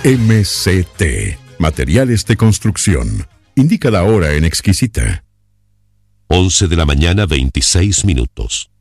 MCT, Materiales de Construcción. Indica la hora en Exquisita. 11 de la mañana, 26 minutos.